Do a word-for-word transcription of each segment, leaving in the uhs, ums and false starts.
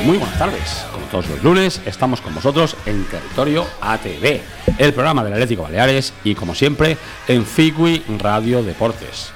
muy buenas tardes. Como todos los lunes, estamos con vosotros en Territorio A T V, el programa del Atlético Baleares y, como siempre, en Figui Radio Deportes.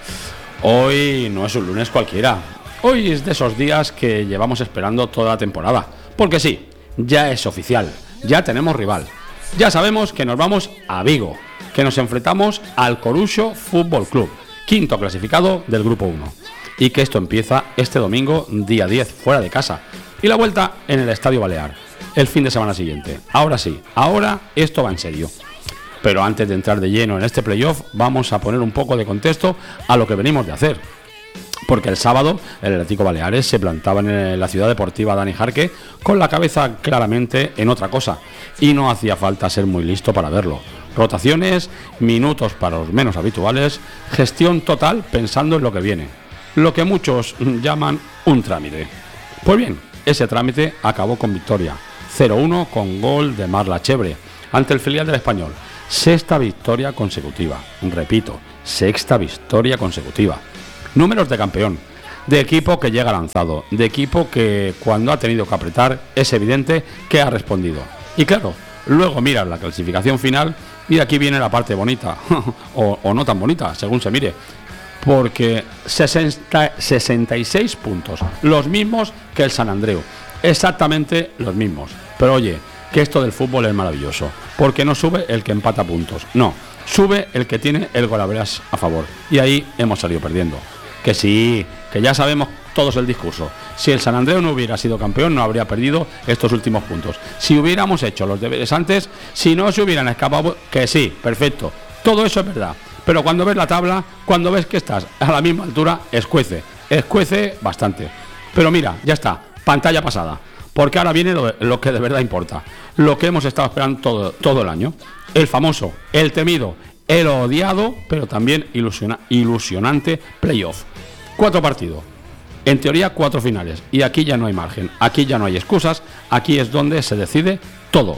Hoy no es un lunes cualquiera. Hoy es de esos días que llevamos esperando toda la temporada. Porque sí, ya es oficial, ya tenemos rival. Ya sabemos que nos vamos a Vigo, que nos enfrentamos al Coruxo Fútbol Club, quinto clasificado del Grupo uno. Y que esto empieza este domingo, día diez, fuera de casa. Y la vuelta en el Estadio Balear, el fin de semana siguiente. Ahora sí, ahora esto va en serio. Pero antes de entrar de lleno en este playoff, vamos a poner un poco de contexto a lo que venimos de hacer. Porque el sábado el Atlético Baleares se plantaba en la ciudad deportiva Dani Jarque con la cabeza claramente en otra cosa. Y no hacía falta ser muy listo para verlo. Rotaciones, minutos para los menos habituales, gestión total pensando en lo que viene. Lo que muchos llaman un trámite. Pues bien, ese trámite acabó con victoria, cero uno con gol de Marla Chebre, ante el filial del Español. Sexta victoria consecutiva, repito, sexta victoria consecutiva. Números de campeón, de equipo que llega lanzado, de equipo que cuando ha tenido que apretar es evidente que ha respondido. Y claro, luego miras la clasificación final y aquí viene la parte bonita, o, o no tan bonita, según se mire. Porque sesenta, sesenta y seis puntos, los mismos que el San Andreu, exactamente los mismos. Pero oye, que esto del fútbol es maravilloso, porque no sube el que empata puntos, no, sube el que tiene el golaveraje a favor, y ahí hemos salido perdiendo. Que sí, que ya sabemos todos el discurso, si el San Andreu no hubiera sido campeón no habría perdido estos últimos puntos, si hubiéramos hecho los deberes antes, si no se hubieran escapado, que sí, perfecto, todo eso es verdad. Pero cuando ves la tabla, cuando ves que estás a la misma altura, escuece, escuece bastante. Pero mira, ya está, pantalla pasada, porque ahora viene lo, lo que de verdad importa, lo que hemos estado esperando todo, todo el año, el famoso, el temido, el odiado, pero también ilusiona, ilusionante playoff. Cuatro partidos, en teoría cuatro finales, y aquí ya no hay margen, aquí ya no hay excusas, aquí es donde se decide todo.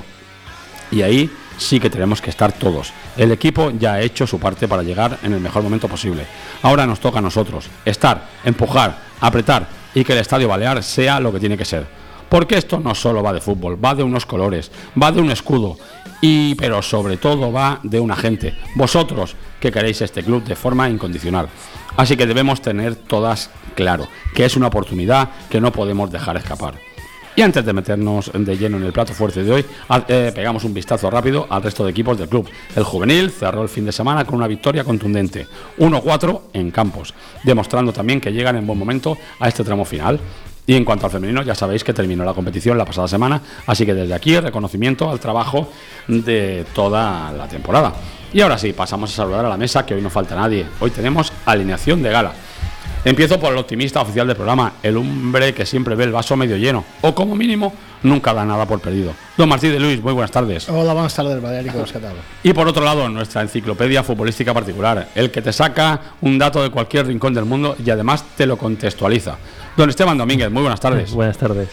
Y ahí sí que tenemos que estar todos. El equipo ya ha hecho su parte para llegar en el mejor momento posible. Ahora nos toca a nosotros estar, empujar, apretar y que el Estadio Balear sea lo que tiene que ser. Porque esto no solo va de fútbol, va de unos colores, va de un escudo, y pero sobre todo va de una gente. Vosotros que queréis este club de forma incondicional. Así que debemos tener todas claro que es una oportunidad que no podemos dejar escapar. Y antes de meternos de lleno en el plato fuerte de hoy, eh, pegamos un vistazo rápido al resto de equipos del club. El juvenil cerró el fin de semana con una victoria contundente, uno cuatro en Campos, demostrando también que llegan en buen momento a este tramo final. Y en cuanto al femenino, ya sabéis que terminó la competición la pasada semana, así que desde aquí reconocimiento al trabajo de toda la temporada. Y ahora sí, pasamos a saludar a la mesa, que hoy no falta nadie. Hoy tenemos alineación de gala. Empiezo por el optimista oficial del programa, el hombre que siempre ve el vaso medio lleno, o como mínimo, nunca da nada por perdido. Don Martín de Luis, muy buenas tardes. Hola, buenas tardes, Baleáricos, ¿qué tal? Y por otro lado, nuestra enciclopedia futbolística particular, el que te saca un dato de cualquier rincón del mundo y además te lo contextualiza. Don Esteban Domínguez, muy buenas tardes. Buenas tardes.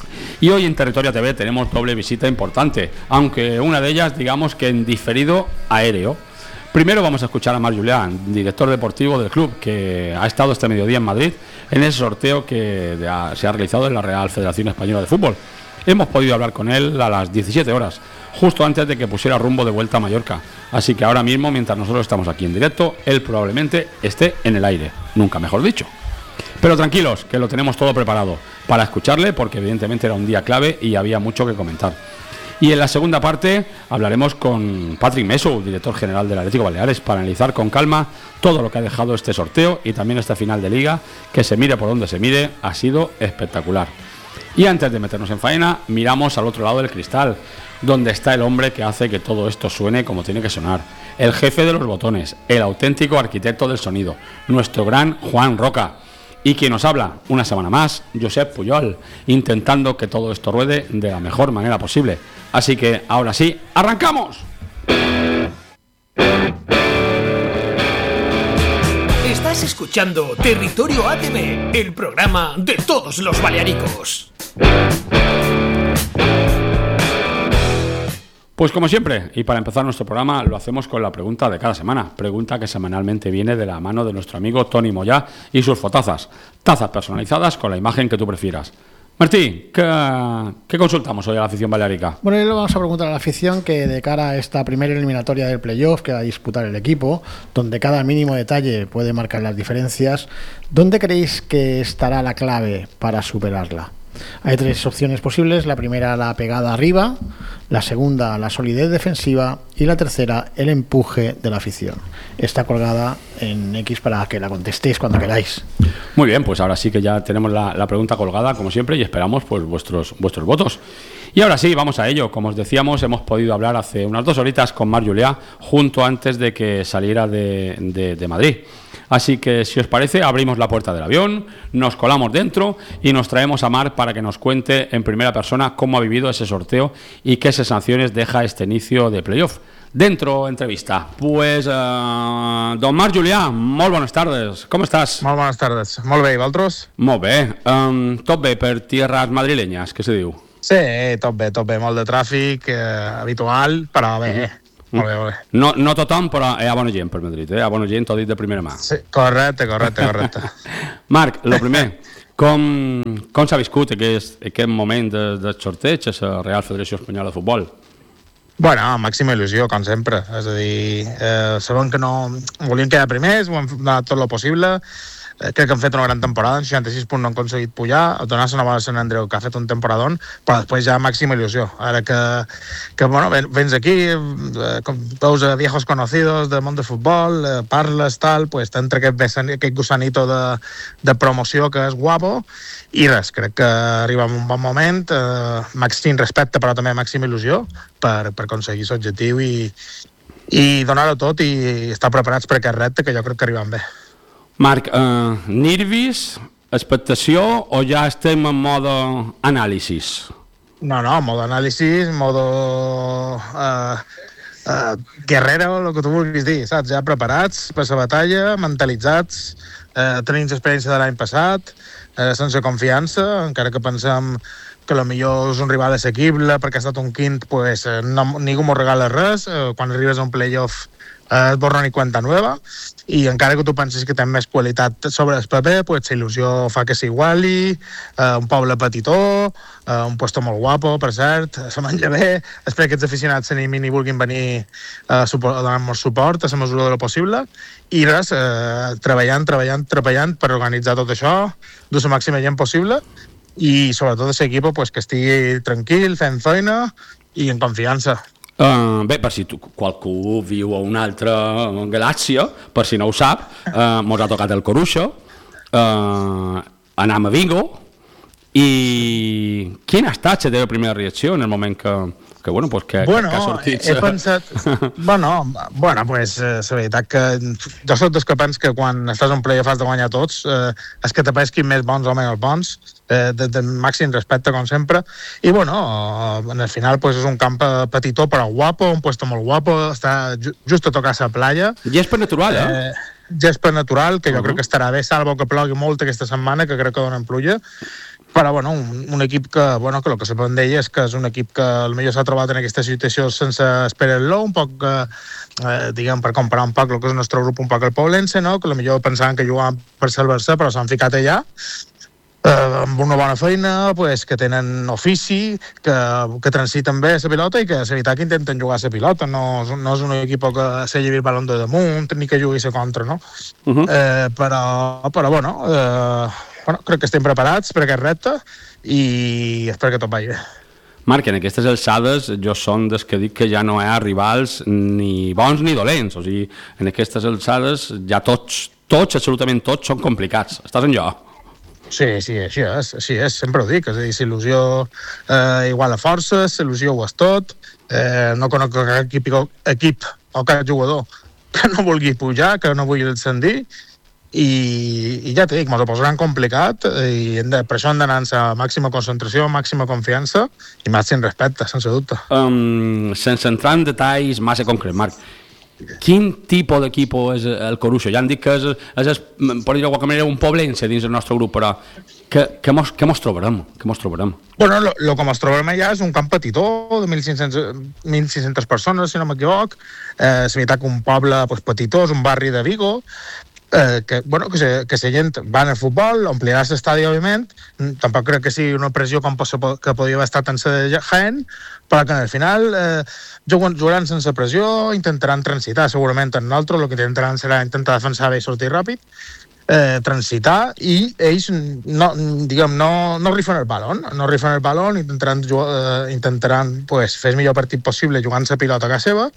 Y hoy en Territorio A T V tenemos doble visita importante, aunque una de ellas, digamos que en diferido aéreo. Primero vamos a escuchar a Marc Julián, director deportivo del club, que ha estado este mediodía en Madrid en ese sorteo que se ha realizado en la Real Federación Española de Fútbol. Hemos podido hablar con él a las diecisiete horas, justo antes de que pusiera rumbo de vuelta a Mallorca. Así que ahora mismo, mientras nosotros estamos aquí en directo, él probablemente esté en el aire, nunca mejor dicho. Pero tranquilos, que lo tenemos todo preparado para escucharle, porque evidentemente era un día clave y había mucho que comentar. Y en la segunda parte hablaremos con Patrick Mesu, director general del Atlético Baleares, para analizar con calma todo lo que ha dejado este sorteo y también esta final de liga, que se mire por donde se mire, ha sido espectacular. Y antes de meternos en faena, miramos al otro lado del cristal, donde está el hombre que hace que todo esto suene como tiene que sonar, el jefe de los botones, el auténtico arquitecto del sonido, nuestro gran Juan Roca. Y quien nos habla una semana más, Josep Puyol, intentando que todo esto ruede de la mejor manera posible. Así que ahora sí, ¡arrancamos! Estás escuchando Territorio A T V, el programa de todos los balearicos. Pues como siempre, y para empezar nuestro programa, lo hacemos con la pregunta de cada semana. Pregunta que semanalmente viene de la mano de nuestro amigo Tony Moyá y sus fotazas. Tazas personalizadas con la imagen que tú prefieras. Martí, ¿qué, ¿qué consultamos hoy a la afición baleárica? Bueno, hoy le vamos a preguntar a la afición que de cara a esta primera eliminatoria del playoff que va a disputar el equipo, donde cada mínimo detalle puede marcar las diferencias, ¿dónde creéis que estará la clave para superarla? Hay tres opciones posibles: la primera, la pegada arriba; la segunda, la solidez defensiva; y la tercera, el empuje de la afición. Está colgada en X para que la contestéis cuando queráis. Muy bien, pues ahora sí que ya tenemos la, la pregunta colgada, como siempre, y esperamos pues vuestros, vuestros votos. Y ahora sí, vamos a ello. Como os decíamos, hemos podido hablar hace unas dos horitas con Marc Julià, junto antes de que saliera de, de, de Madrid. Así que, si os parece, abrimos la puerta del avión, nos colamos dentro y nos traemos a Marc para que nos cuente en primera persona cómo ha vivido ese sorteo y qué sensaciones deja este inicio de playoff. Dentro, entrevista. Pues, uh, don Marc Julià, molt bones tardes. Com estàs? Molt bones tardes. Molt bé, i vosaltres? Molt bé. Um, tot bé per tierras madrileñas, què se diu? Sí, tot bé, tot bé. Molt de tràfic, eh, habitual, però bé. Mm-hmm. Molt bé, molt bé. No, no tothom, però hi ha bona gent per Madrid, eh? Hi ha bona gent, t'ho dit de primera mà. Sí, correcte, correcte, correcte. Marc, lo primer, com, com s'ha viscut aquest, aquest moment de, de sorteig a la Real Federació Espanyola de Futbol? Bueno, màxima il·lusió, com sempre. És a dir, eh, sabem que no volíem quedar primers, ho hem donat tot el possible. Eh, crec que han fet una gran temporada, en seixanta-sis punts no han aconseguit pujar, donar-se una bona Sant Andreu, que ha fet un temporadón, però després ja màxima il·lusió. Ara que, que bueno, vens aquí, eh, com veus a viejos conocidos del món de futbol, eh, parles, tal, pues t'entra aquest, aquest gusanito de, de promoció que és guapo, i res, crec que arriba en un bon moment, eh, màxim respecte, però també màxima il·lusió per, per aconseguir l'objectiu i, i donar-ho tot i estar preparats per aquest repte, que jo crec que arribem bé. Marc, eh, nervis, expectació o ja estem en mode anàlisis? No, no, modo anàlisis, modo uh, uh, guerrero, el que tu vulguis dir, saps? Ja preparats per la batalla, mentalitzats, uh, tenim l'experiència de l'any passat, uh, sense confiança, encara que pensem que potser és un rival assequible perquè ha estat un quint, pues, no, ningú m'ho regala res, uh, quan arribes a un playoff es borra ni cuenta nueva, i encara que tu penses que té més qualitat sobre el paper, pues la il·lusió fa que s'iguali, eh, un poble petitó, eh, un puesto molt guapo, per cert, se menja bé, espero que els aficionats s'animin i vulguin venir a, suport, a donar-nos suport a la mesura de lo possible, i res, eh, treballant, treballant, treballant per organitzar tot això, de la màxima gent possible, i sobretot l'equip pues, que estigui tranquil, fent feina i en confiança. Uh, bé, per si tu, qualcú viu a una altra galàxia, per si no ho sap, uh, mos ha tocat el Coruixo, uh, anam a Vigo, i quina ha estat la teva primera reacció en el moment que, que, bueno, pues que, bueno, que ha sortit? He pensat... bueno, bueno, pues, eh, la veritat que jo soc dels que pens que quan estàs en playoff has de guanyar tots, eh, és que t'apesquin més bons o menys bons, eh, de, de màxim respecte, com sempre, i bueno, en el final pues, és un camp petitó però guapo, un puesto molt guapo, està ju just a tocar la playa. Gespa natural, eh? eh gespa natural, que jo uh -huh. crec que estarà bé, salvo que plogui molt aquesta setmana, que crec que donen pluja. Però, bueno, un, un equip que, bueno, que el que sabem d'ell és que és un equip que potser s'ha trobat en aquesta situació sense esperar-lo, un poc, eh, diguem, per comparar un poc el que és el nostre grup, un poc el Poblense, no? Que potser pensaven que jugaven per salvar-se, però s'han ficat allà, eh, amb una bona feina, pues, que tenen ofici, que, que transiten bé la pilota i que, la veritat, que intenten jugar la pilota. No, no és un equip que se llevi el balón de damunt ni que jugui la contra, no? Uh -huh. eh, però, però, bueno... Eh, Bueno, crec que estem preparats per aquest repte i espero que tot vagi bé. Marc, en aquestes alçades jo som dels que dic que ja no hi ha rivals ni bons ni dolents, o sigui, en aquestes alçades ja tots, tots, absolutament tots, són complicats. Estàs en jo? Sí, sí, així és, així és, sempre ho dic, és a dir, il·lusió eh, igual a forces, il·lusió ho és tot, eh, no conec cap equip, equip o cap jugador que no vulgui pujar, que no vulgui descendir, I, i ja t'he dit, ens ho posaran complicat i hem de, per això hem d'anar amb la màxima concentració, màxima confiança i màxim respecte, sense dubte. Um, sense entrar en detalls massa concrets, Marc, quin tipus d'equip és el Coruixo? Ja han dit que és, és, és per dir-ho de qualque manera, un poblense dins del nostre grup, però què, què, mos, què mos trobarem? Què mos trobarem? Bueno, lo, lo que mos trobarem allà és un camp petitó de mil cinc-centes persones, si no m'equivoc. Eh, és veritat que un poble pues, petitó, és un barri de Vigo. Eh, que, bueno, que, se, que la gent va al futbol, omplirà l'estadi, òbviament, tampoc crec que sigui una pressió com que podia haver estat en la Jaén, però que al final eh, jugaran sense pressió, intentaran transitar segurament en nosaltres, el que intentaran serà intentar defensar bé i sortir ràpid, eh, transitar, i ells no, diguem, no, no rifen el balón, no rifen el balón, intentaran, eh, intentaran pues, fer el millor partit possible jugant la pilota a casa seva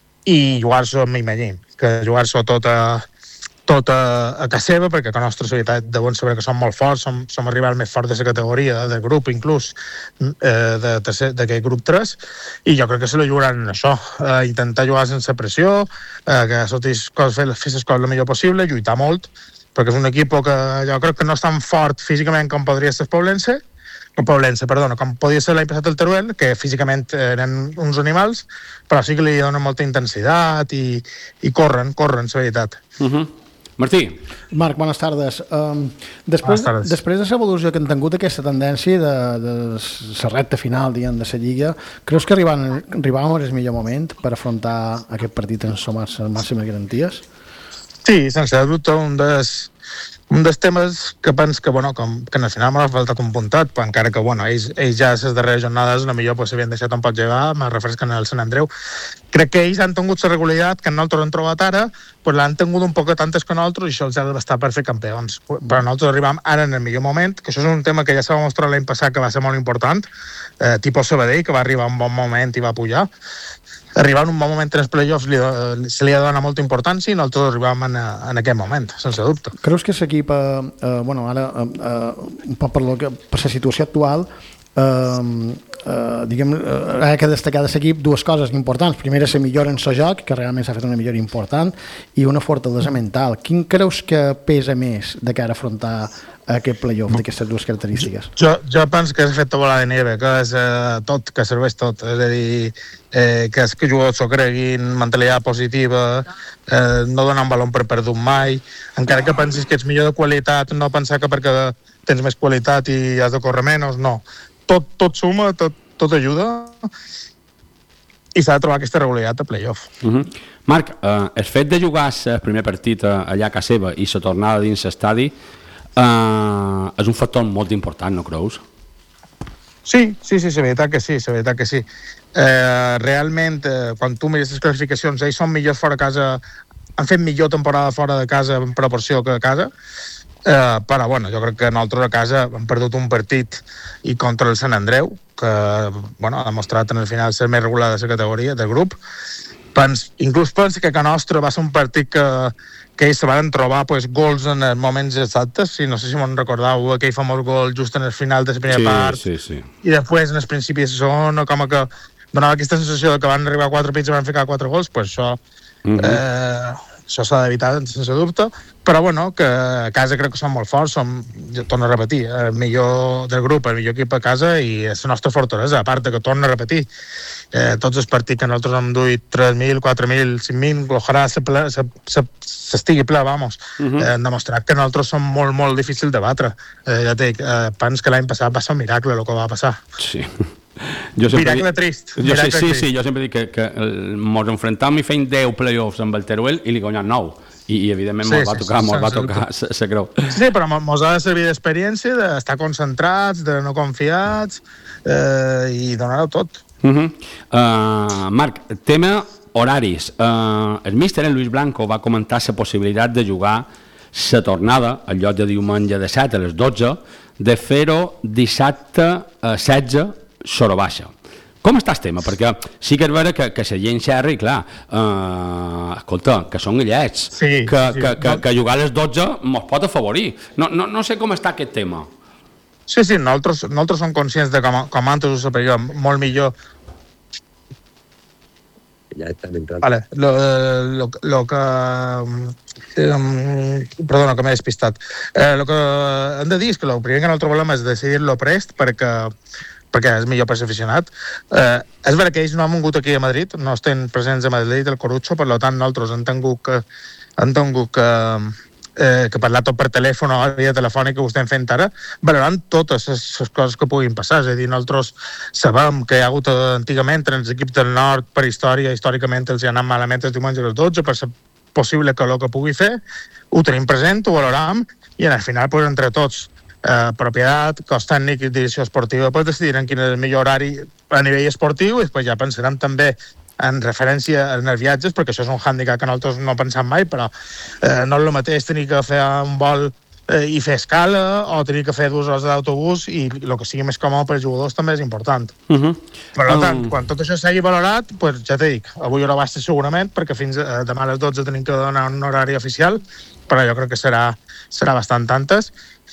i jugar-s'ho, m'imagino, que jugar-s'ho tot a tot a, a casa seva, perquè que la nostra societat deuen saber que som molt forts, som, som arribar més fort de la categoria, del grup inclús, eh, d'aquest grup tres, i jo crec que se la jugaran en això, eh, intentar jugar sense pressió, eh, que sortís coses, fer, fer les coses el millor possible, lluitar molt, perquè és un equip que jo crec que no és tan fort físicament com podria ser el Poblense, com Poblense, perdona, com podia ser l'any passat el Teruel, que físicament eren uns animals, però sí que li donen molta intensitat i, i corren, corren, la veritat. Uh -huh. Martí. Marc, bones tardes. Um, després, bones tardes. Després de l'evolució que han tingut aquesta tendència de, de la recta final, diguem, de la Lliga, creus que arribàvem, arribàvem al millor moment per afrontar aquest partit en sumar-se les màximes garanties? Sí, sense dubte, un dels, un dels temes que pens que, bueno, com, que al final m'ha faltat un puntat, però encara que, bueno, ells, ells ja a les darreres jornades la millor pues, s'havien deixat un pot llevar, me refresquen el Sant Andreu. Crec que ells han tingut la regularitat que nosaltres hem trobat ara, pues l'han tingut un poc tantes que nosaltres i això els ha de bastar per fer campions. Però nosaltres arribam ara en el millor moment, que això és un tema que ja s'ha mostrat l'any passat que va ser molt important, eh, tipus Sabadell, que va arribar en un bon moment i va pujar. Arribar en un bon moment en els play-offs li, se li ha de donar molta importància i nosaltres arribàvem en, en aquest moment, sense dubte. Creus que l'equip, eh, eh, bueno, ara, eh, un poc per, lo que, per la situació actual, eh, eh, diguem, eh, ha de destacar de l'equip dues coses importants. Primera, la millora en el joc, que realment s'ha fet una millora important, i una fortalesa mental. Quin creus que pesa més de cara a afrontar aquest play-off d'aquestes dues característiques? Jo, jo penso que és efecte bola de neve, que és eh, tot, que serveix tot. És a dir, eh, que els que jugadors s'ho creguin, mentalitat positiva, eh, no donar un baló per perdut mai, encara que pensis que ets millor de qualitat, no pensar que perquè tens més qualitat i has de córrer menys, no. Tot, tot suma, tot, tot ajuda, i s'ha de trobar aquesta regularitat de play-off. Uh -huh. Marc, eh, el fet de jugar el primer partit allà a casa seva i la tornada dins l'estadi Uh, és un factor molt important, no creus? Sí, sí, sí, la veritat que sí, la veritat que sí. Eh, realment, eh, quan tu mires les classificacions, ells són millors fora de casa, han fet millor temporada fora de casa en proporció que a casa, eh, però bueno, jo crec que nosaltres a casa hem perdut un partit i contra el Sant Andreu, que bueno, ha demostrat en el final ser més regular de la categoria, del grup. Pens, inclús penso que a nostre va ser un partit que que ells se van trobar pues, gols en els moments exactes, si no sé si me'n recordeu, aquell famós gol just en el final de la primera sí, part, sí, sí. i després en el principi de segona, com que donava aquesta sensació de que van arribar a quatre pits i van ficar quatre gols, pues això, uh-huh. eh, això s'ha d'evitar sense dubte, però bueno, que a casa crec que som molt forts, som, jo torno a repetir, el millor del grup, el millor equip a casa i és la nostra fortalesa, a part que torno a repetir, eh, tots els partits que nosaltres hem duit tres mil, quatre mil, cinc mil, ojalà s'estigui ple, vamos. Uh-huh. eh, hem demostrat que nosaltres som molt, molt difícil de batre. Eh, ja t'he dit, eh, pens que l'any passat va ser un miracle el que va passar. Sí. Jo miracle dic, trist. Jo miracle sé, sí, trist. sí, jo sempre dic que, que ens enfrontam i feim deu play-offs amb el Teruel i li guanyem nou. I, i evidentment sí, mos va sí, tocar, sí, mos sí, va sí, tocar la creu. Sí, però mos ha de servir d'experiència, d'estar concentrats, de no confiats eh, i donar-ho tot. Uh -huh. uh, Marc, tema horaris. Uh, el míster, en Luis Blanco, va comentar la possibilitat de jugar la tornada, al lloc de diumenge de set a les dotze, de fer-ho dissabte a setze, Soro Baixa. Com està el tema? Perquè sí que és vera que, que la gent xerra i, clar, eh, escolta, que són gallets, sí, que, sí, que, sí. que, que jugar a les dotze mos pot afavorir. No, no, no sé com està aquest tema. Sí, sí, nosaltres, nosaltres som conscients de com, com antes ho sabia molt millor. Ya están entrando. Vale, lo, lo, lo que... Eh, perdona, que m'he despistat. Eh, lo que hem de dir és que el primer que nosaltres volem és decidir-lo prest perquè perquè és millor per l'aficionat. Eh, és vera que ells no han vingut aquí a Madrid, no estem presents a Madrid del Corutxo, per tant nosaltres hem tingut que, hem tingut que, eh, que parlar tot per telèfon o via telefònica que ho estem fent ara, valorant totes les coses que puguin passar. És a dir, nosaltres sabem que hi ha hagut antigament en els equips del nord per història, històricament els hi ha anat malament els diumenges a les dotze per la possible que el que pugui fer, ho tenim present, ho valorem, i al final, pues, entre tots, eh, propietat, cos tècnic i direcció esportiva, pues, decidirem quin és el millor horari a nivell esportiu, i després ja pensarem també en referència en els viatges, perquè això és un hàndicap que nosaltres no pensem mai, però eh, no és el mateix tenir que fer un vol eh, i fer escala, o tenir que fer dues hores d'autobús, i el que sigui més còmode per als jugadors també és important. Uh -huh. Per tant, Um. quan tot això s'hagi valorat, pues, ja t'he dit, avui hora basta segurament, perquè fins a, demà a les dotze tenim que donar un horari oficial, però jo crec que serà, serà bastant tantes,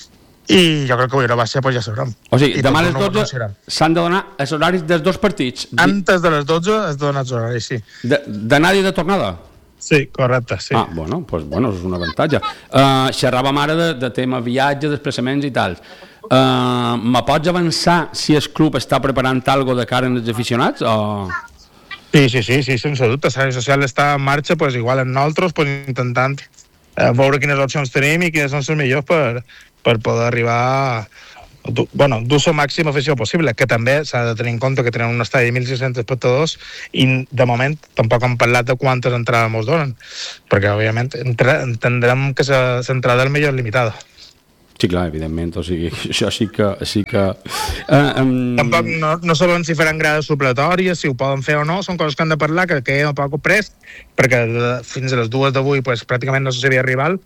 i jo crec que avui hora baixa pues, ja sabrem. O sigui, I demà a les tots no- no dotze seran. s'han de donar els horaris dels dos partits. Di- Antes de les dotze es donen els horaris, sí. de- D'anada i de tornada? Sí, correcte, sí. Ah, bueno, pues, bueno, és un avantatge. Uh, xerràvem ara de, de tema viatge, desplaçaments i tal. Uh, me pots avançar si el club està preparant alguna de cara als aficionats? O... Sí, sí, sí, sí, sense dubte. La social està en marxa, pues, igual en nosaltres, pues, intentant eh, veure quines opcions tenim i quines són les millors per, per poder arribar a du, bueno, dur la màxima afició possible, que també s'ha de tenir en compte que tenen un estadi de mil sis-cents espectadors i de moment tampoc hem parlat de quantes entrades ens donen, perquè òbviament entre, entendrem que l'entrada és millor limitada. Sí, clar, evidentment, o sigui, això sí que... Sí que uh, um... Tampoc no, no sabem si faran grades supletòries, si ho poden fer o no, són coses que han de parlar, que queda un poc pres, perquè de, fins a les dues d'avui pues, pràcticament no se sabia rival,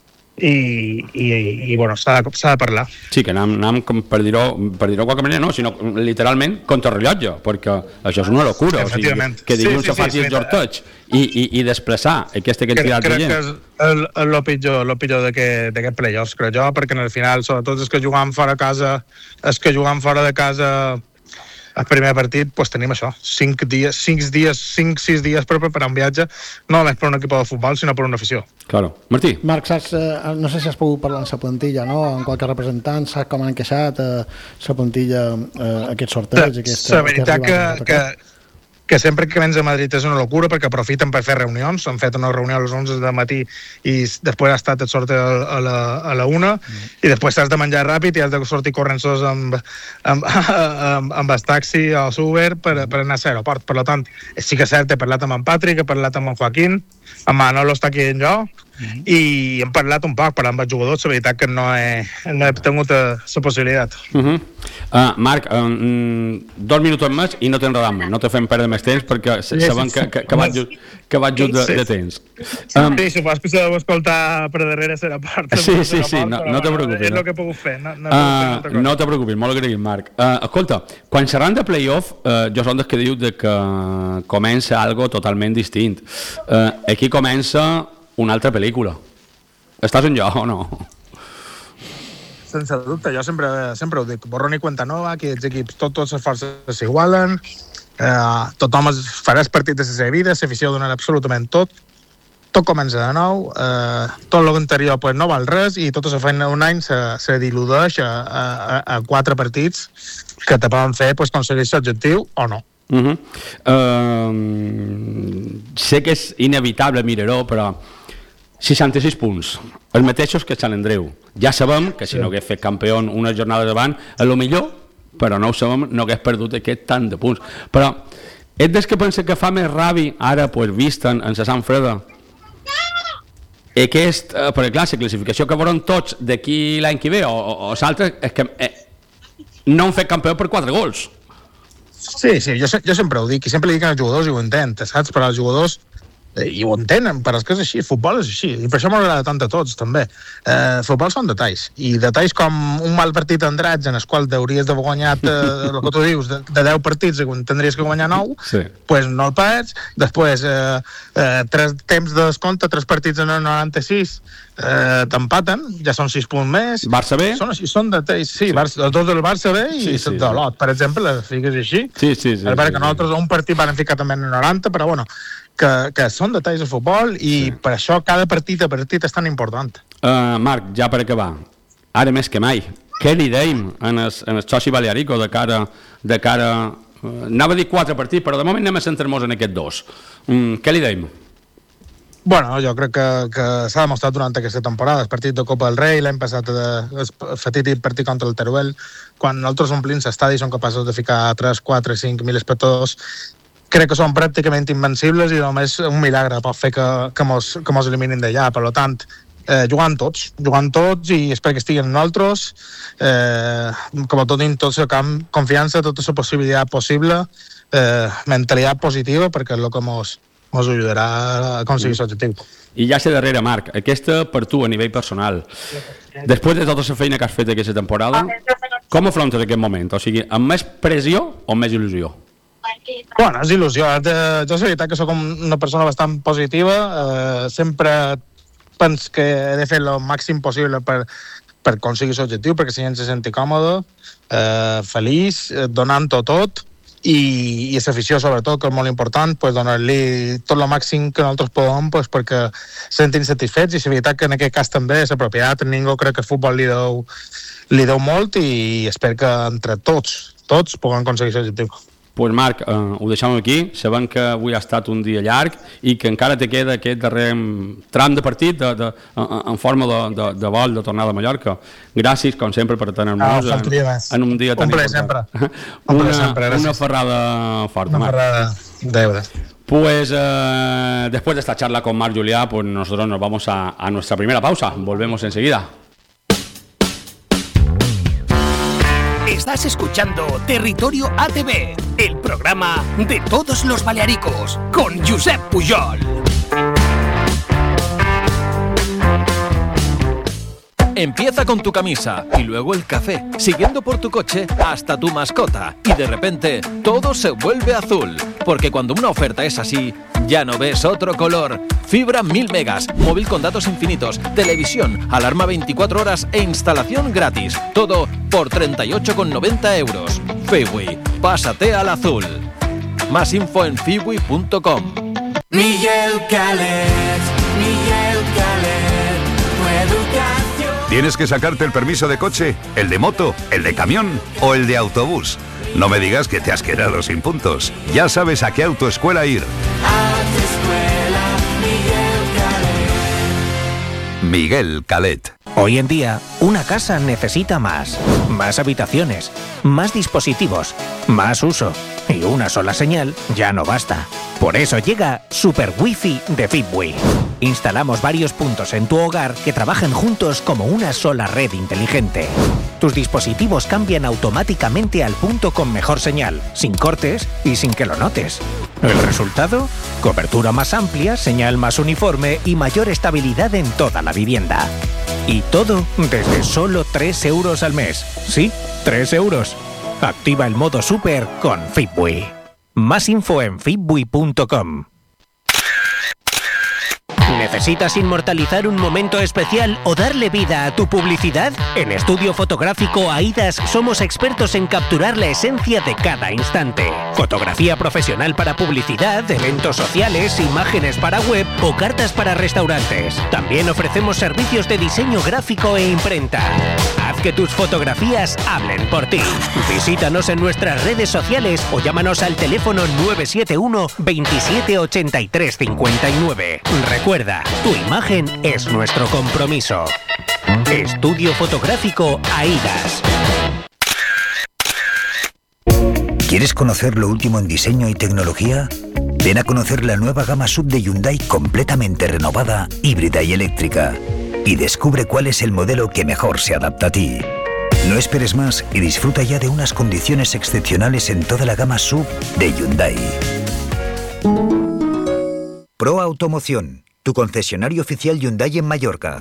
i, i, i bueno, s'ha de, s'ha de parlar. Sí, que anem, anem com per dir-ho per dir-ho de qualque manera, no, sinó literalment contra rellotge, perquè això és una locura, o sigui, que dilluns sí, sí, se faci sí, el sorteig i, i, i desplaçar aquesta quantitat de crec gent. que és el, el pitjor, el pitjor d'aquest playoffs, crec jo, perquè al final, sobretot els que jugam fora a casa, els que jugam fora de casa el primer partit, pues tenim això, cinc dies, cinc dies, cinc, sis dies per preparar un viatge, no només per un equip de futbol, sinó per una afició. Claro. Martí. Marc, saps, eh, no sé si has pogut parlar amb la plantilla, no? Amb qualque representant, saps com han queixat eh, la plantilla eh, aquest sorteig? La veritat que, que, que sempre que vens a Madrid és una locura perquè aprofiten per fer reunions. Han fet una reunió a les onze del matí i després ha estat el sorteig a la, a la una mm. i després t'has de menjar ràpid i has de sortir corrents amb, amb, amb, amb el taxi o l'Uber per, per anar a l'aeroport. Per tant, sí que és cert, he parlat amb en Patrick, he parlat amb en Joaquín, en Manolo està aquí en jo, mm. i hem parlat un poc, parlant amb els jugadors, la veritat que no he, no he tingut la possibilitat. Uh -huh. uh, Marc, um, dos minuts més i no t'enredam més, no te fem perdre més temps perquè sí, sabem que, que, que vaig just, que vaig just de, sí. de temps. Um, sí, supos que s'ha d'escoltar per darrere la part. Sí, sí, sí, no, no te preocupis. És no. el que he pogut fer. No, no, uh, no te preocupis, molt agraït, Marc. Uh, escolta, quan xerram de playoff, uh, jo som dels que diu de que comença algo totalment distint. Uh, aquí comença una altra pel·lícula. Estàs en jo o no? Sense dubte, jo sempre, sempre ho dic. Borrón i cuenta nova, aquí els equips, tot, tots les forces s'igualen, eh, tothom es farà el partit de la seva vida, l'afició donarà absolutament tot, tot comença de nou, eh, tot l'anterior pues, no val res i tota la feina d'un any se, se diludeix a, a, a quatre partits que te poden fer pues, aconseguir l'objectiu o no. Uh -huh. uh, sé que és inevitable mirar-ho, però seixanta-sis punts, els mateixos que Sant Andreu. Ja sabem que si no hagués fet campió una jornada davant, a lo millor, però no ho sabem, no hagués perdut aquest tant de punts. Però és des que pensa que fa més ràbia, ara, pues, vist en, en la Sant Freda, aquest, eh, perquè clar, la classificació que veuran tots d'aquí l'any que ve, o, o, o l'altre, és que eh, no han fet campió per quatre gols. Sí, sí, jo, jo sempre ho dic, i sempre li dic als jugadors i ho intenten, saps? Però els jugadors eh, i ho entenen, però és que és així, el futbol és així, i per això m'agrada tant a tots, també. Eh, el futbol són detalls, i detalls com un mal partit en drets, en el qual hauries d'haver guanyat, eh, el que tu dius, de, de deu partits, i tindries que guanyar nou, sí. pues no el perds, després eh, eh, tres temps de descompte, tres partits en el noranta-sis, eh, t'empaten, ja són sis punts més. Barça B? Són així, són detalls, sí, sí. Barça, els dos del Barça B i sí, sí, de l'Ot, sí. Per exemple, la figues així. Sí, sí, sí. A veure, sí, que nosaltres un partit van ficar també en el noranta, però bueno, que, que són detalls de futbol i sí. Per això cada partit a partit és tan important. Uh, Marc, ja per acabar, ara més que mai, què li deim en el, en el soci balearico de cara... De cara uh, anava a dir quatre partits, però de moment anem a centrar-nos en aquests dos. Um, què li deim? Bueno, jo crec que, que s'ha demostrat durant aquesta temporada. El partit de Copa del Rei, l'any passat el fatídic partit contra el Teruel, quan nosaltres omplim l'estadi som capaços de ficar tres, quatre, cinc mil espectadors, crec que són pràcticament invencibles i només un milagre pot fer que, que mos, que mos eliminin d'allà. Per tant, eh, jugant tots, jugant tots i espero que estiguin nosaltres, eh, com a tot en tot el camp, confiança, tota la possibilitat possible, eh, mentalitat positiva, perquè és el que mos, mos ajudarà a aconseguir l'objectiu. I ja sé darrere, Marc, aquesta per tu a nivell personal. Després de tota la feina que has fet aquesta temporada, com afrontes aquest moment? O sigui, amb més pressió o amb més il·lusió? Bueno, és il·lusió. Jo és veritat que soc una persona bastant positiva, eh, sempre penso que he de fer el màxim possible per, per aconseguir l'objectiu, perquè la gent se senti còmode, eh, feliç, donant-ho tot, i, i l'afició sobretot, que és molt important, pues, donar-li tot el màxim que nosaltres podem, pues, perquè se sentin satisfets, i és veritat que en aquest cas també la propietat, ningú crec que el futbol li deu, li deu molt, i espero que entre tots, tots puguem aconseguir l'objectiu. Pues Marc, eh, ho deixem aquí, sabem que avui ha estat un dia llarg i que encara te queda aquest darrer tram de partit de, de, en forma de, de, de vol de tornada a Mallorca. Gràcies, com sempre, per tenir-nos ah, en, en un dia tan un ple, important. Sempre. Una, sempre, una ferrada forta, una Marc. Ferrada deuda. Pues eh, después de esta charla con Marc Julià, pues nosotros nos vamos a, a nuestra primera pausa. Volvemos enseguida. Estás escuchando Territorio A T V, el programa de todos los balearicos, con Josep Pujol. Empieza con tu camisa y luego el café, siguiendo por tu coche hasta tu mascota, y de repente todo se vuelve azul, porque cuando una oferta es así, ya no ves otro color. Fibra mil megas, móvil con datos infinitos, televisión, alarma veinticuatro horas e instalación gratis. Todo por treinta y ocho con noventa euros. Fiwi, pásate al azul. Más info en fiwi punto com. Miguel Calet, Miguel Calet, tu educación. ¿Tienes que sacarte el permiso de coche, el de moto, el de camión o el de autobús? No me digas que te has quedado sin puntos. Ya sabes a qué autoescuela ir. Autoescuela Miguel Calet. Miguel Calet. Hoy en día, una casa necesita más. Más habitaciones, más dispositivos, más uso. Y una sola señal ya no basta. Por eso llega Super Wi-Fi de Fitwi. Instalamos varios puntos en tu hogar que trabajan juntos como una sola red inteligente. Tus dispositivos cambian automáticamente al punto con mejor señal, sin cortes y sin que lo notes. ¿El resultado? Cobertura más amplia, señal más uniforme y mayor estabilidad en toda la vivienda. Y todo desde solo tres euros al mes. Sí, tres euros. Activa el modo Super con Fitwi. Más info en fitwi punto com. ¿Necesitas inmortalizar un momento especial o darle vida a tu publicidad? En Estudio Fotográfico AIDAS somos expertos en capturar la esencia de cada instante. Fotografía profesional para publicidad, eventos sociales, imágenes para web o cartas para restaurantes. También ofrecemos servicios de diseño gráfico e imprenta. Haz que tus fotografías hablen por ti. Visítanos en nuestras redes sociales o llámanos al teléfono nueve siete uno, veintisiete ochenta y tres cincuenta y nueve. Recuerda, tu imagen es nuestro compromiso. Estudio Fotográfico AIDAS. ¿Quieres conocer lo último en diseño y tecnología? Ven a conocer la nueva gama sub de Hyundai completamente renovada, híbrida y eléctrica. Y descubre cuál es el modelo que mejor se adapta a ti. No esperes más y disfruta ya de unas condiciones excepcionales en toda la gama sub de Hyundai. Pro Automoción, tu concesionario oficial Hyundai en Mallorca.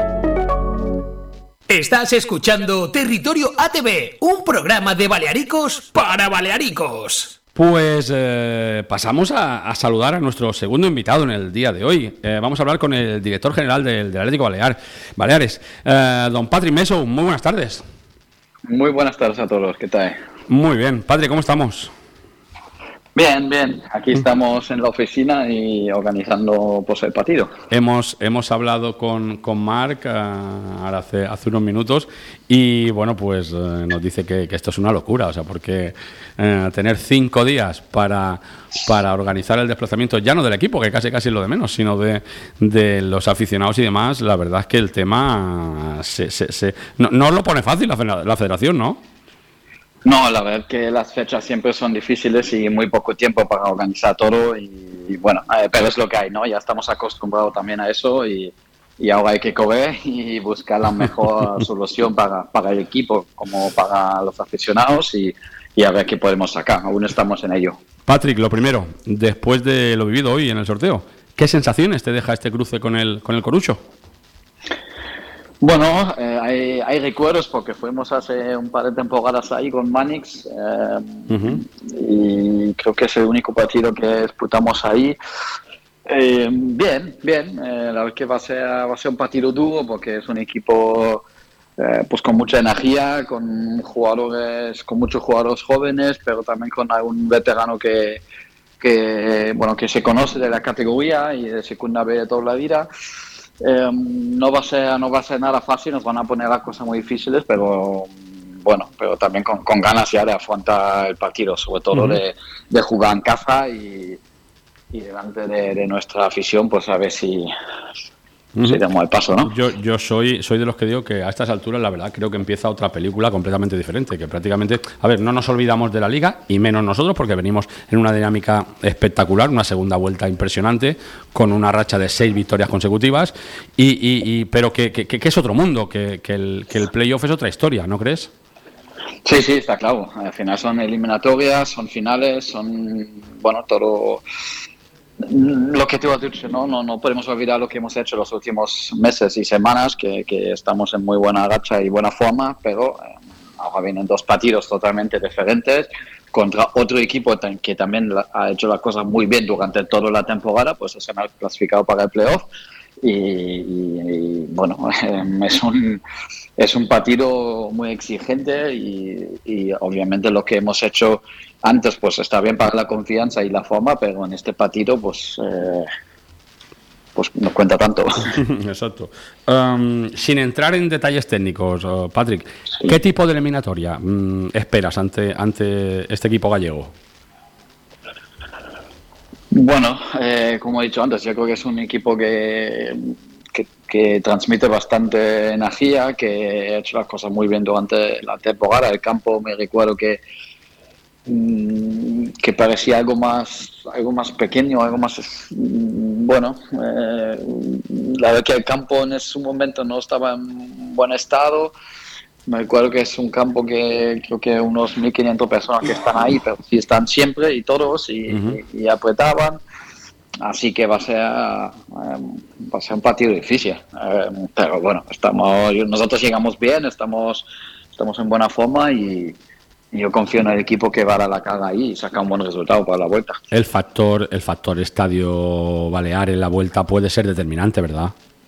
Estás escuchando Territorio A T V, un programa de balearicos para balearicos. Pues eh, pasamos a, a saludar a nuestro segundo invitado en el día de hoy. Eh, vamos a hablar con el director general del, del Atlético Balear, Baleares, eh, don Patri Meso. Muy buenas tardes. Muy buenas tardes a todos, ¿qué tal? Muy bien. Patri, ¿cómo estamos? Bien, bien. Aquí estamos en la oficina y organizando pues, el partido. Hemos, hemos hablado con, con Marc uh, ahora hace, hace unos minutos y bueno, pues uh, nos dice que, que esto es una locura, o sea, porque uh, tener cinco días para, para organizar el desplazamiento, ya no del equipo, que casi casi es lo de menos, sino de, de los aficionados y demás, la verdad es que el tema uh, se, se, se, no, no lo pone fácil la, la federación, ¿no? No, la verdad que las fechas siempre son difíciles y muy poco tiempo para organizar todo y, y bueno, eh, pero es lo que hay, ¿no? Ya estamos acostumbrados también a eso y, y ahora hay que correr y buscar la mejor solución para, para el equipo como para los aficionados y, y a ver qué podemos sacar. Aún estamos en ello. Patrick, lo primero, después de lo vivido hoy en el sorteo, ¿qué sensaciones te deja este cruce con el, con el Corucho? Bueno, eh, hay, hay recuerdos porque fuimos hace un par de temporadas ahí con Manix eh, uh-huh. y creo que es el único partido que disputamos ahí. Eh, bien, bien, eh, la verdad que va a ser, va a ser un partido duro porque es un equipo eh, pues con mucha energía, con jugadores, con muchos jugadores jóvenes, pero también con algún veterano que, que, bueno, que se conoce de la categoría y de segunda B de toda la vida. Eh, no va a ser no va a ser nada fácil, nos van a poner las cosas muy difíciles, pero bueno, pero también con, con ganas ya de afrontar el partido, sobre todo uh-huh. de, de jugar en casa y, y delante de, de nuestra afición, pues a ver si, uh-huh. si damos el paso, ¿no? Yo, yo soy, soy de los que digo que a estas alturas, la verdad, creo que empieza otra película completamente diferente, que prácticamente, a ver, no nos olvidamos de la Liga, y menos nosotros, porque venimos en una dinámica espectacular, una segunda vuelta impresionante, con una racha de seis victorias consecutivas, y, y, y pero que, que, que es otro mundo, que, que, el, que el playoff es otra historia, ¿no crees? Sí, sí, está claro. Al final son eliminatorias, son finales, son, bueno, todo lo que tú has dicho, ¿no? No, no podemos olvidar lo que hemos hecho los últimos meses y semanas, que, que estamos en muy buena racha y buena forma, pero eh, ahora vienen dos partidos totalmente diferentes contra otro equipo que también ha hecho las cosas muy bien durante toda la temporada, pues se han clasificado para el playoff y, y, y bueno, es un es un partido muy exigente y, y obviamente lo que hemos hecho antes pues está bien para la confianza y la forma, pero en este partido pues eh, pues no cuenta tanto. Exacto. Um, sin entrar en detalles técnicos, uh, Patrick, sí. ¿Qué tipo de eliminatoria um, esperas ante, ante este equipo gallego? Bueno, eh, como he dicho antes, yo creo que es un equipo que, que, que transmite bastante energía, que ha hecho las cosas muy bien durante la temporada. El campo, me recuerdo que que parecía algo más algo más pequeño, algo más bueno, eh, la verdad que el campo en ese momento no estaba en buen estado. Me recuerdo que es un campo que creo que unos mil quinientas personas que están ahí, pero sí están siempre y todos y, uh-huh. y, y apretaban, así que va a ser um, va a ser un partido difícil, um, pero bueno, estamos nosotros llegamos bien, estamos estamos en buena forma y yo confío en el equipo que va a dar la cara ahí y saca un buen resultado para la vuelta. El factor, el factor Estadio Balear en la vuelta puede ser determinante, ¿verdad?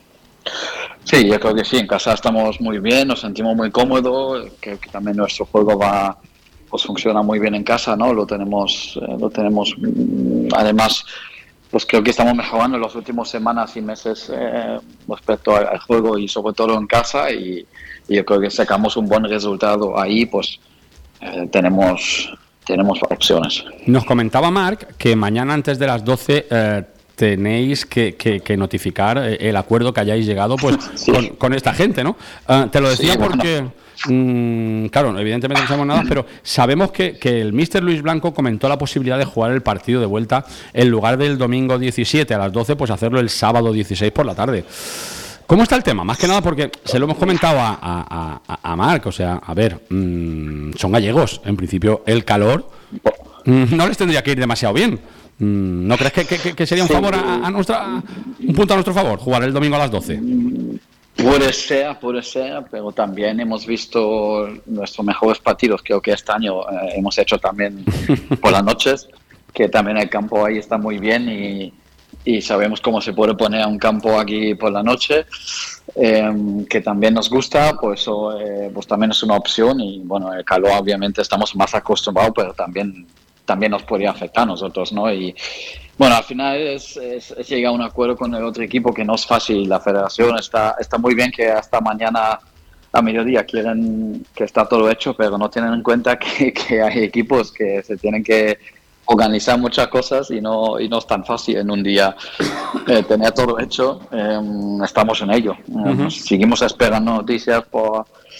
Sí, yo creo que sí. En casa estamos muy bien, nos sentimos muy cómodos. Creo que también nuestro juego va, pues funciona muy bien en casa, ¿no? Lo tenemos, eh, lo tenemos. Además, pues creo que estamos mejorando en las últimas semanas y meses eh, respecto al, al juego y sobre todo en casa. Y, y yo creo que sacamos un buen resultado ahí, pues. Eh, tenemos tenemos opciones. Nos comentaba Marc que mañana antes de las doce eh, tenéis que, que, que notificar el acuerdo que hayáis llegado pues sí. con, con esta gente, ¿no? Uh, te lo decía sí, porque, bueno. mmm, claro, evidentemente no sabemos nada, pero sabemos que, que el míster Luis Blanco comentó la posibilidad de jugar el partido de vuelta en lugar del domingo diecisiete a las doce, pues hacerlo el sábado dieciséis por la tarde. ¿Cómo está el tema? Más que nada porque se lo hemos comentado a, a, a, a Marc, o sea, a ver, mmm, son gallegos, en principio el calor mmm, no les tendría que ir demasiado bien. Mmm, ¿No crees que, que, que sería un favor a, a nuestra, un punto a nuestro favor, jugar el domingo a las doce? Puede ser, puede ser, pero también hemos visto nuestros mejores partidos, creo que este año eh, hemos hecho también por las noches, que también el campo ahí está muy bien y y sabemos cómo se puede poner un campo aquí por la noche, eh, que también nos gusta, pues eso eh, pues también es una opción y bueno, el calor obviamente estamos más acostumbrados, pero también también nos podría afectar a nosotros, ¿no? Y bueno, al final es, es, es llegar a un acuerdo con el otro equipo que no es fácil. La federación está, está muy bien que hasta mañana a mediodía quieren que está todo hecho, pero no tienen en cuenta que, que hay equipos que se tienen que organizar muchas cosas y no y no es tan fácil en un día eh, tener todo hecho. Eh, estamos en ello. Eh, uh-huh. Seguimos esperando noticias por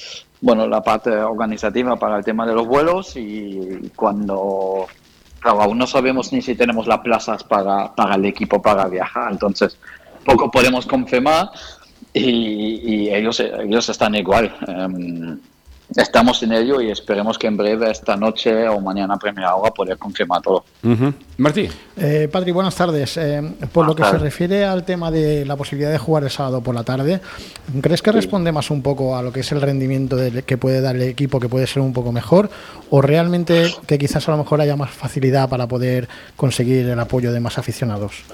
bueno, la parte organizativa para el tema de los vuelos y cuando, claro, aún no sabemos ni si tenemos las plazas para, para el equipo para viajar, entonces poco podemos confirmar y, y ellos, ellos están igual. Um, Estamos en ello y esperemos que en breve, esta noche o mañana a primera hora, poder confirmar todo. Uh-huh. Martí. Eh, Patri, buenas tardes. Eh, por lo que se refiere al tema de la posibilidad de jugar el sábado por la tarde, ¿crees que sí. responde más un poco a lo que es el rendimiento de, que puede dar el equipo, que puede ser un poco mejor? ¿O realmente que quizás a lo mejor haya más facilidad para poder conseguir el apoyo de más aficionados?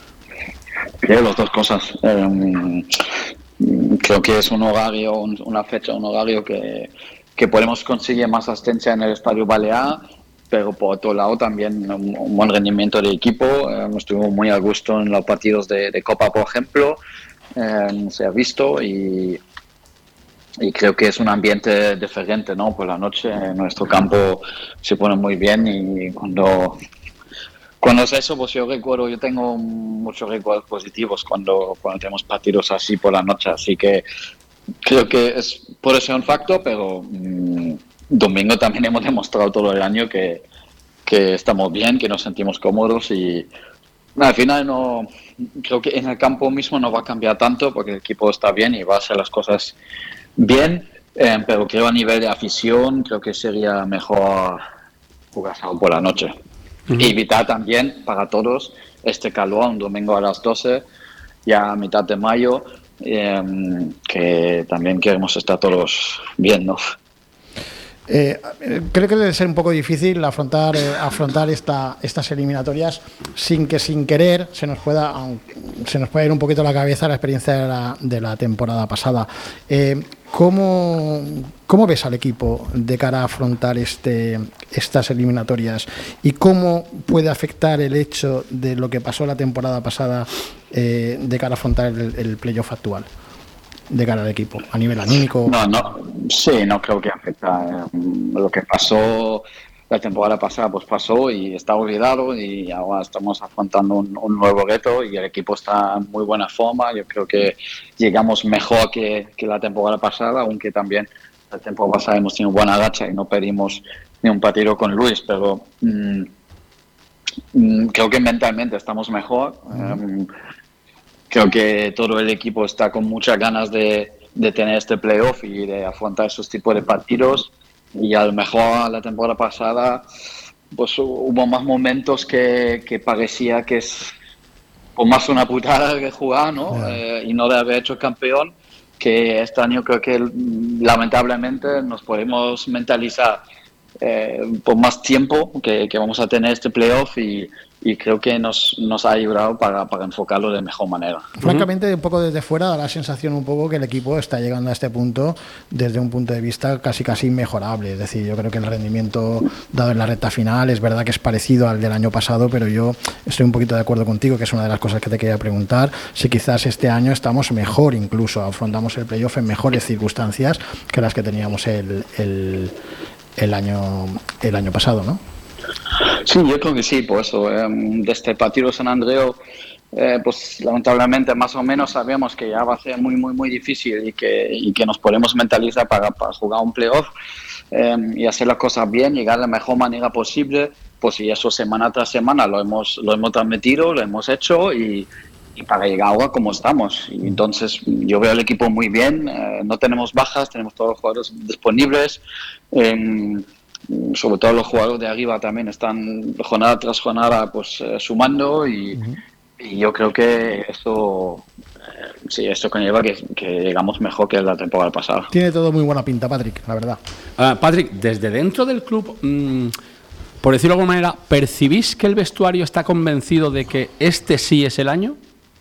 Creo las dos cosas. Um, Creo que es un horario, un, una fecha, un horario que, que podemos conseguir más asistencia en el Estadio Balear, pero por otro lado también un, un buen rendimiento de equipo. Eh, estuvo muy a gusto en los partidos de, de Copa, por ejemplo, eh, se ha visto y, y creo que es un ambiente diferente, ¿no? Por la noche en nuestro campo se pone muy bien y cuando... Cuando es eso, pues yo recuerdo, yo tengo muchos recuerdos positivos cuando, cuando tenemos partidos así por la noche, así que creo que es, puede ser un factor, pero mmm, domingo también hemos demostrado todo el año que, que estamos bien, que nos sentimos cómodos y al final no, creo que en el campo mismo no va a cambiar tanto porque el equipo está bien y va a hacer las cosas bien, eh, pero creo a nivel de afición, creo que sería mejor jugar sábado por la noche. Uh-huh. Y evitar también para todos este calor, un domingo a las doce, ya a mitad de mayo, eh, que también queremos estar todos bien, ¿no? Eh, creo que debe ser un poco difícil afrontar eh, afrontar esta, estas eliminatorias sin que sin querer se nos pueda se nos pueda ir un poquito la cabeza la experiencia de la, de la temporada pasada. Eh, ¿cómo, ¿Cómo ves al equipo de cara a afrontar este, estas eliminatorias y cómo puede afectar el hecho de lo que pasó la temporada pasada eh, de cara a afrontar el, el playoff actual? De cara al equipo, a nivel anímico. No, no, sí, no creo que afecta. Eh, lo que pasó la temporada pasada, pues pasó y está olvidado y ahora estamos afrontando un, un nuevo reto y el equipo está en muy buena forma. Yo creo que llegamos mejor que, que la temporada pasada, aunque también la temporada pasada hemos tenido buena racha y no perdimos ni un partido con Luis, pero mmm, mmm, creo que mentalmente estamos mejor. Uh-huh. Um, Creo que todo el equipo está con muchas ganas de, de tener este playoff y de afrontar esos tipos de partidos. Y a lo mejor la temporada pasada pues hubo más momentos que, que parecía que es pues, más una putada que jugar, ¿no? Yeah. Eh, y no de haber hecho campeón, que este año creo que lamentablemente nos podemos mentalizar eh, por más tiempo que, que vamos a tener este playoff y y creo que nos, nos ha ayudado para, para enfocarlo de mejor manera. Francamente, un poco desde fuera da la sensación un poco que el equipo está llegando a este punto desde un punto de vista casi casi inmejorable. Es decir, yo creo que el rendimiento dado en la recta final es verdad que es parecido al del año pasado, pero yo estoy un poquito de acuerdo contigo, que es una de las cosas que te quería preguntar, si quizás este año estamos mejor, incluso afrontamos el playoff en mejores circunstancias que las que teníamos el, el, el, año, el año pasado, ¿no? Sí, yo creo que sí, por eso. Eh, desde el partido San Andreu, eh, pues lamentablemente más o menos sabemos que ya va a ser muy, muy, muy difícil y que, y que nos podemos mentalizar para, para jugar un playoff eh, y hacer las cosas bien, llegar de la mejor manera posible. Pues y eso semana tras semana lo hemos, lo hemos transmitido, lo hemos hecho y, y para llegar ahora como estamos. Y entonces yo veo al equipo muy bien, eh, no tenemos bajas, tenemos todos los jugadores disponibles. Eh, sobre todo los jugadores de arriba también están jornada tras jornada pues eh, sumando y, uh-huh. y yo creo que eso eh, sí, esto conlleva que, que llegamos mejor que la temporada pasada. Tiene todo muy buena pinta, Patrick, la verdad. Uh, Patrick, desde dentro del club, mmm, por decirlo de alguna manera, ¿percibís que el vestuario está convencido de que este sí es el año?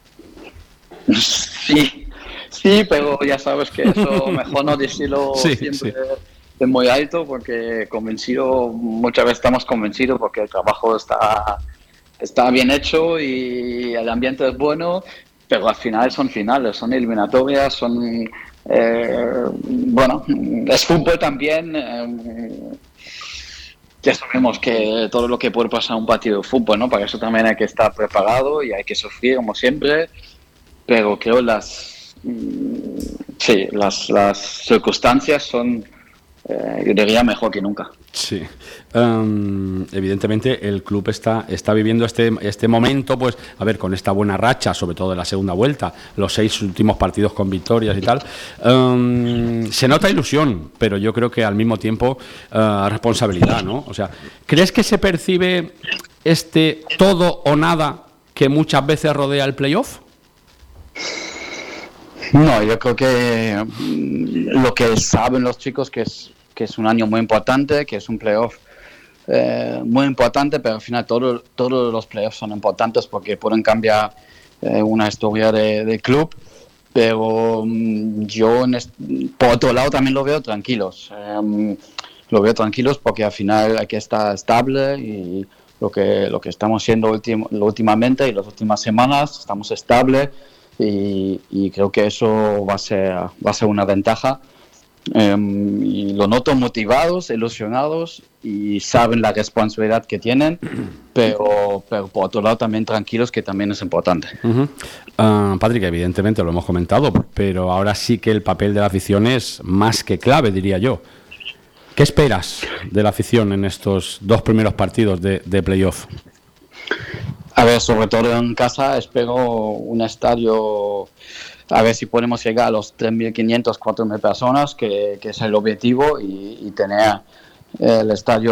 Sí, sí, pero ya sabes que eso mejor no decirlo sí, siempre. Sí. Es muy alto porque convencido, muchas veces estamos convencidos porque el trabajo está, está bien hecho y el ambiente es bueno, pero al final son finales, son eliminatorias, son, eh, bueno, es fútbol también, eh, ya sabemos que todo lo que puede pasar en un partido de fútbol, ¿no? Para eso también hay que estar preparado y hay que sufrir como siempre, pero creo las, sí, las, las circunstancias son eh, yo diría mejor que nunca. Sí, um, evidentemente el club está, está viviendo este, este momento, pues, a ver, con esta buena racha, sobre todo de la segunda vuelta, los seis últimos partidos con victorias y tal, um, se nota ilusión, pero yo creo que al mismo tiempo uh, responsabilidad, ¿no? O sea, ¿crees que se percibe este todo o nada que muchas veces rodea el playoff? No, yo creo que mm, lo que saben los chicos que es que es un año muy importante, que es un playoff eh, muy importante, pero al final todo, todos los playoffs son importantes porque pueden cambiar eh, una historia de, de club, pero um, yo en este, por otro lado también lo veo tranquilos, um, lo veo tranquilos porque al final hay que estar estable y lo que, lo que estamos haciendo ultim, últimamente y las últimas semanas estamos estables y, y creo que eso va a ser, va a ser una ventaja. Um, y lo noto motivados, ilusionados y saben la responsabilidad que tienen, pero, pero por otro lado también tranquilos, que también es importante. Uh-huh. uh, Patrick, evidentemente lo hemos comentado, pero ahora sí que el papel de la afición es más que clave, diría yo. ¿Qué esperas de la afición en estos dos primeros partidos de, de playoff? A ver, sobre todo en casa espero un estadio, a ver si podemos llegar a los tres mil quinientos, cuatro mil personas, que, que es el objetivo, y, y tener el estadio